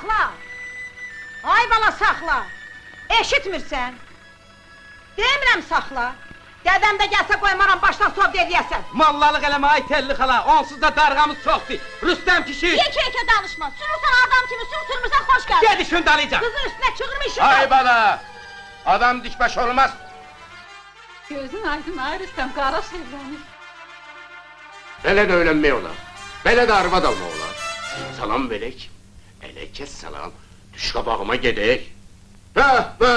saxla! Ay bala, saxla! Eşitmirsən? Demirəm saxla! Dədəm də gəlsə qoymaram, başdan sov dediyəsən! Mallalıq eləmə, ay telli xala, onsuz da darğamız çoxdur! Rüstəm kişi! Yekə-yekə danışma! Sürürsən adam kimi, sürmürsən, xoş gəldin! Ged işin dalayacaq! Qızın üstünə çığırma işin! Ay bala! Adam dikbaş olmaz! Gözün aydın, ay Rüstəm, qara sevlənir. Belə də öyrənmək olar, belə də arvad almaq olar. Salam verək, elə kes salam, düş qabağıma gedək.